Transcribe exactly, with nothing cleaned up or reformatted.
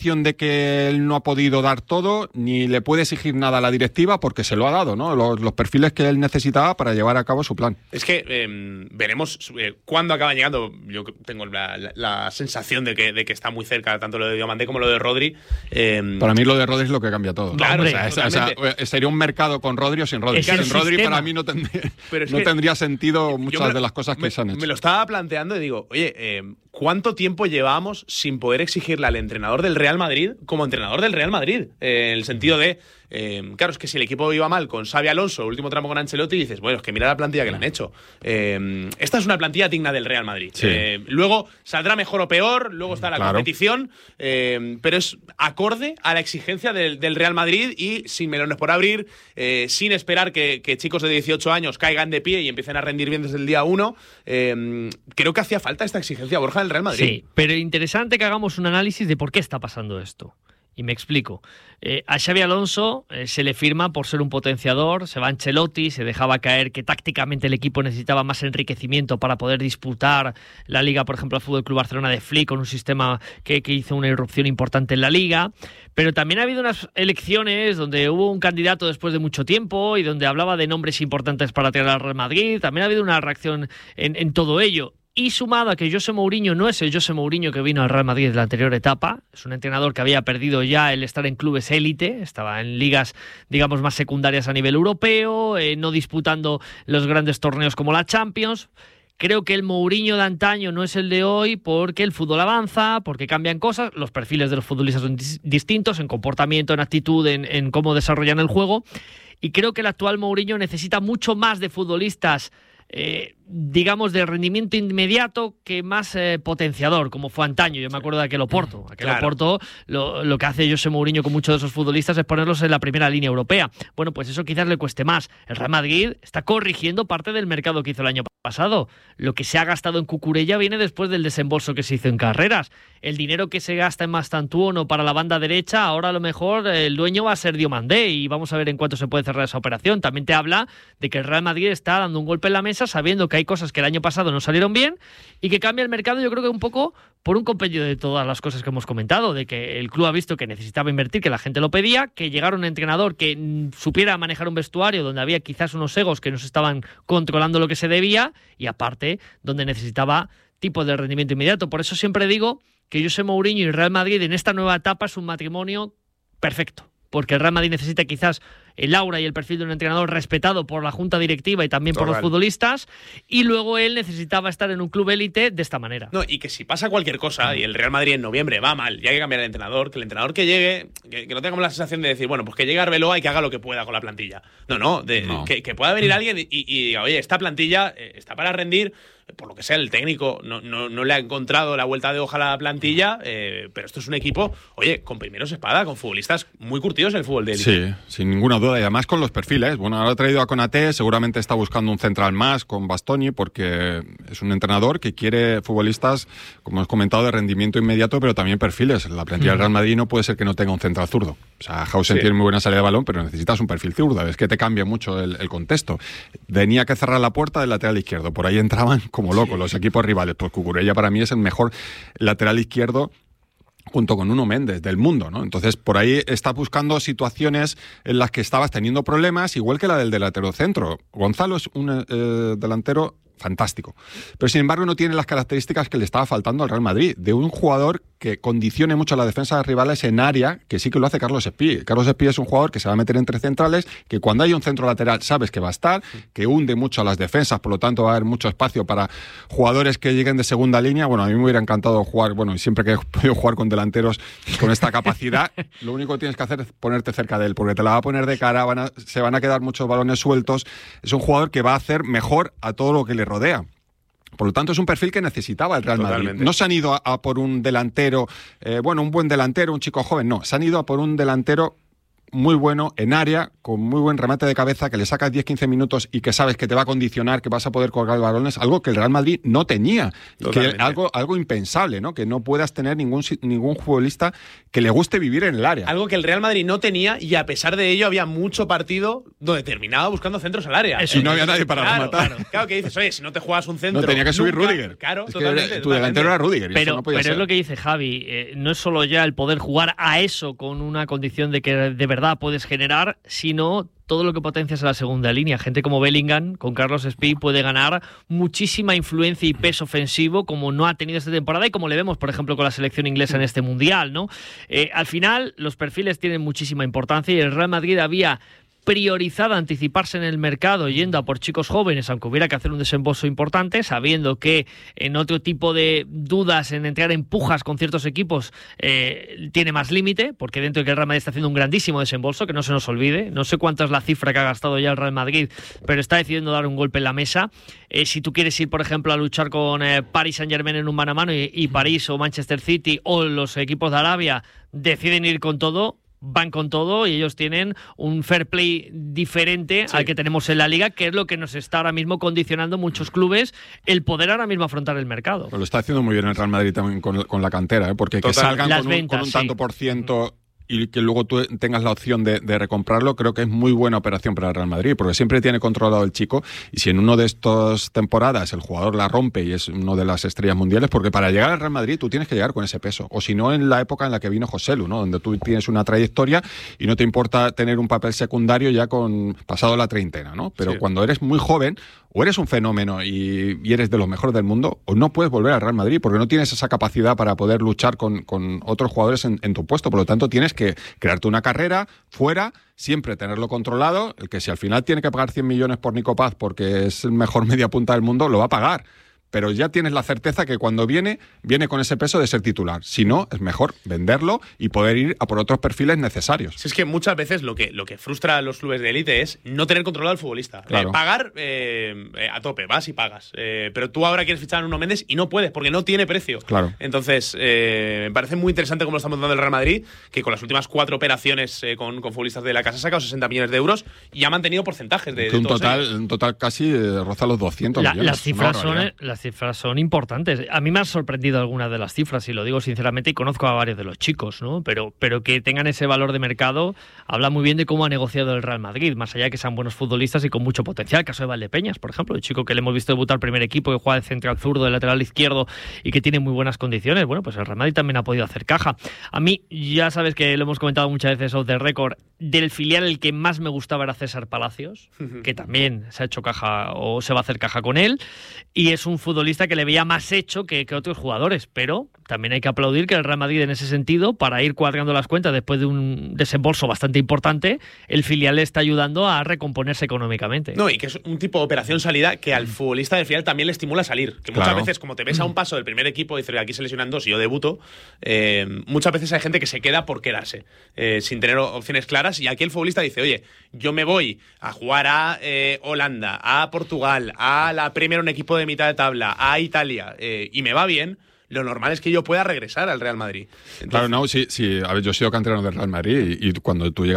de que él no ha podido dar todo, ni le puede exigir nada a la directiva porque se lo ha dado, ¿no? Los, los perfiles que él necesitaba para llevar a cabo su plan. Es que eh, veremos eh, cuándo acaban llegando. Yo tengo la, la, la sensación de que, de que está muy cerca tanto lo de Diomandé como lo de Rodri. Eh, para mí lo de Rodri es lo que cambia todo. Claro, o sea, es, o sea, sería un mercado con Rodri o sin Rodri. Sin Rodri sistema. Para mí no tendría, no que, tendría sentido muchas me, de las cosas que me, se han hecho. Me lo estaba planteando y digo, oye, eh, ¿cuánto tiempo llevamos sin poder exigirle al entrenador del Real Madrid como entrenador del Real Madrid? Eh, en el sentido de, eh, claro, es que si el equipo iba mal con Xabi Alonso, último tramo con Ancelotti, dices, bueno, es que mira la plantilla que le han hecho. Eh, esta es una plantilla digna del Real Madrid. Sí. Eh, luego saldrá mejor o peor, luego está la claro. competición, eh, pero es acorde a la exigencia del, del Real Madrid y sin melones por abrir, eh, sin esperar que, que chicos de dieciocho años caigan de pie y empiecen a rendir bien desde el día uno. Eh, creo que hacía falta esta exigencia, Borja, del Real Madrid. Sí, pero interesante que hagamos un análisis de por qué está pasando esto. Y me explico. Eh, a Xabi Alonso eh, se le firma por ser un potenciador, se va Ancelotti, se dejaba caer que tácticamente el equipo necesitaba más enriquecimiento para poder disputar la Liga, por ejemplo, al Fútbol Club Barcelona de Flick, con un sistema que, que hizo una irrupción importante en la Liga. Pero también ha habido unas elecciones donde hubo un candidato después de mucho tiempo y donde hablaba de nombres importantes para traer al Real Madrid. También ha habido una reacción en, en todo ello. Y sumado a que José Mourinho no es el José Mourinho que vino al Real Madrid en la anterior etapa, es un entrenador que había perdido ya el estar en clubes élite, estaba en ligas, digamos, más secundarias a nivel europeo, eh, no disputando los grandes torneos como la Champions. Creo que el Mourinho de antaño no es el de hoy porque el fútbol avanza, porque cambian cosas, los perfiles de los futbolistas son dis- distintos en comportamiento, en actitud, en, en cómo desarrollan el juego, y creo que el actual Mourinho necesita mucho más de futbolistas Eh, digamos, de rendimiento inmediato que más eh, potenciador, como fue antaño. Yo me acuerdo de aquel Oporto. Aquel claro. Oporto, lo, lo que hace José Mourinho con muchos de esos futbolistas es ponerlos en la primera línea europea. Bueno, pues eso quizás le cueste más. El Real Madrid está corrigiendo parte del mercado que hizo el año pasado. Lo que se ha gastado en Cucurella viene después del desembolso que se hizo en Carreras. El dinero que se gasta en Mastantuono para la banda derecha, ahora a lo mejor el dueño va a ser Diomandé y vamos a ver en cuánto se puede cerrar esa operación. También te habla de que el Real Madrid está dando un golpe en la mesa sabiendo que hay cosas que el año pasado no salieron bien y que cambia el mercado, yo creo que un poco por un compendio de todas las cosas que hemos comentado, de que el club ha visto que necesitaba invertir, que la gente lo pedía, que llegara un entrenador que mm, supiera manejar un vestuario donde había quizás unos egos que no se estaban controlando lo que se debía y aparte donde necesitaba tipo de rendimiento inmediato. Por eso siempre digo que José Mourinho y Real Madrid en esta nueva etapa es un matrimonio perfecto, porque el Real Madrid necesita quizás el aura y el perfil de un entrenador respetado por la junta directiva y también por Total. los futbolistas, y luego él necesitaba estar en un club élite de esta manera. No, y que si pasa cualquier cosa y el Real Madrid en noviembre va mal y hay que cambiar el entrenador, que el entrenador que llegue, que, que no tengamos la sensación de decir, bueno, pues que llegue Arbeloa y que haga lo que pueda con la plantilla. No, no, de, no. Que, que pueda venir alguien y, y diga, oye, esta plantilla eh, está para rendir, por lo que sea, el técnico no, no, no le ha encontrado la vuelta de hoja a la plantilla, eh, pero esto es un equipo, oye, con primeros espada, con futbolistas muy curtidos en el fútbol de élite. Sí, sin ninguna duda, y además con los perfiles. Bueno, ahora ha traído a Konaté, seguramente está buscando un central más con Bastoni, porque es un entrenador que quiere futbolistas, como has comentado, de rendimiento inmediato, pero también perfiles. La plantilla del Real Madrid no puede ser que no tenga un central zurdo. O sea, Hausen sí. tiene muy buena salida de balón, pero necesitas un perfil zurdo. Es que te cambia mucho el, el contexto. Tenía que cerrar la puerta del lateral izquierdo. Por ahí entraban como locos sí. los equipos rivales. Pues Cucurella para mí es el mejor lateral izquierdo junto con Nuno Méndez del mundo, ¿no? Entonces, por ahí está buscando situaciones en las que estabas teniendo problemas, igual que la del delantero centro. Gonzalo es un eh, delantero fantástico, pero sin embargo no tiene las características que le estaba faltando al Real Madrid, de un jugador que condicione mucho a la defensa de rivales en área, que sí que lo hace Carlos Espí. Carlos Espí es un jugador que se va a meter entre centrales, que cuando hay un centro lateral sabes que va a estar, que hunde mucho a las defensas, por lo tanto va a haber mucho espacio para jugadores que lleguen de segunda línea. Bueno, a mí me hubiera encantado jugar, bueno, siempre que he podido jugar con delanteros con esta capacidad, lo único que tienes que hacer es ponerte cerca de él, porque te la va a poner de cara, van a, se van a quedar muchos balones sueltos. Es un jugador que va a hacer mejor a todo lo que le rodea. Por lo tanto, es un perfil que necesitaba el Real Totalmente. Madrid. No se han ido a, a por un delantero, eh, bueno, un buen delantero, un chico joven, no. Se han ido a por un delantero muy bueno en área, con muy buen remate de cabeza, que le sacas diez quince minutos y que sabes que te va a condicionar, que vas a poder colgar balones, algo que el Real Madrid no tenía. Que algo, algo impensable, ¿no? Que no puedas tener ningún, ningún futbolista que le guste vivir en el área. Algo que el Real Madrid no tenía, y a pesar de ello había mucho partido donde terminaba buscando centros al área. Eso, y no había nadie para claro, rematar. Claro, claro, que dices, oye, si no te juegas un centro... No, tenía que subir nunca, Rüdiger. Claro, es totalmente. Que tu delantero era Rüdiger. Pero, no pero ser. es lo que dice Javi, eh, no es solo ya el poder jugar a eso con una condición de que de verdad puedes generar, sino todo lo que potencias en la segunda línea. Gente como Bellingham, con Carlos Espí, puede ganar muchísima influencia y peso ofensivo como no ha tenido esta temporada y como le vemos, por ejemplo, con la selección inglesa en este Mundial, ¿no? Eh, al final, los perfiles tienen muchísima importancia y el Real Madrid había priorizado anticiparse en el mercado yendo a por chicos jóvenes, aunque hubiera que hacer un desembolso importante, sabiendo que en otro tipo de dudas en entrar en pujas con ciertos equipos eh, tiene más límite, porque dentro de que el Real Madrid está haciendo un grandísimo desembolso, que no se nos olvide, no sé cuánto es la cifra que ha gastado ya el Real Madrid, pero está decidiendo dar un golpe en la mesa. Eh, si tú quieres ir, por ejemplo, a luchar con eh, Paris Saint-Germain en un mano a mano y, y París o Manchester City o los equipos de Arabia deciden ir con todo, van con todo y ellos tienen un fair play diferente sí. al que tenemos en la Liga, que es lo que nos está ahora mismo condicionando muchos clubes el poder ahora mismo afrontar el mercado. Pues lo está haciendo muy bien el Real Madrid también con, con la cantera, ¿eh? Porque Total. que salgan con un, ventas, con un tanto sí. por ciento y que luego tú tengas la opción de, de recomprarlo, creo que es muy buena operación para el Real Madrid, porque siempre tiene controlado el chico, y si en una de estas temporadas el jugador la rompe y es una de las estrellas mundiales, porque para llegar al Real Madrid tú tienes que llegar con ese peso, o si no en la época en la que vino Joselu, ¿no? Donde tú tienes una trayectoria y no te importa tener un papel secundario ya con pasado la treintena, ¿no? Pero sí. cuando eres muy joven, o eres un fenómeno y, y eres de los mejores del mundo, o no puedes volver al Real Madrid, porque no tienes esa capacidad para poder luchar con, con otros jugadores en, en tu puesto, por lo tanto tienes que que crearte una carrera fuera, siempre tenerlo controlado, el que si al final tiene que pagar cien millones por Nico Paz porque es el mejor media punta del mundo, lo va a pagar. Pero ya tienes la certeza que cuando viene, viene con ese peso de ser titular. Si no, es mejor venderlo y poder ir a por otros perfiles necesarios. Si es que muchas veces lo que, lo que frustra a los clubes de élite es no tener controlado al futbolista. Claro. Eh, pagar eh, a tope, vas y pagas. Eh, pero tú ahora quieres fichar a Nuno Méndez y no puedes porque no tiene precio. Claro. Entonces, eh, me parece muy interesante cómo lo está montando el Real Madrid, que con las últimas cuatro operaciones eh, con, con futbolistas de la casa ha sacado sesenta millones de euros y ha mantenido porcentajes de, de un, todos total, ellos. un total casi eh, roza los doscientos la, millones. Las cifras, son, las cifras son importantes. A mí me han sorprendido algunas de las cifras, y lo digo sinceramente, y conozco a varios de los chicos, ¿no? Pero, pero que tengan ese valor de mercado habla muy bien de cómo ha negociado el Real Madrid, más allá de que sean buenos futbolistas y con mucho potencial. El caso de Valdepeñas, por ejemplo, el chico que le hemos visto debutar al primer equipo, que juega de central zurdo, de lateral izquierdo y que tiene muy buenas condiciones. Bueno, pues el Real Madrid también ha podido hacer caja. A mí, ya sabes que lo hemos comentado muchas veces off the record, del filial el que más me gustaba era César Palacios, que también se ha hecho caja o se va a hacer caja con él, y es un futbolista que le veía más hecho que, que otros jugadores, pero también hay que aplaudir que el Real Madrid en ese sentido, para ir cuadrando las cuentas después de un desembolso bastante importante, el filial le está ayudando a recomponerse económicamente. No, y que es un tipo de operación salida que al futbolista del filial también le estimula a salir, que muchas claro. veces, como te ves a un paso del primer equipo y dices, aquí se lesionan dos y yo debuto, eh, muchas veces hay gente que se queda por quedarse, eh, sin tener opciones claras, y aquí el futbolista dice, oye, yo me voy a jugar a eh, Holanda, a Portugal, a la Premier, un equipo de mitad de tabla, a Italia, eh, y me va bien, lo normal es que yo pueda regresar al Real Madrid. Entonces, claro, no, sí, sí, a ver, yo he sido canterano del Real Madrid y, y cuando tú llegas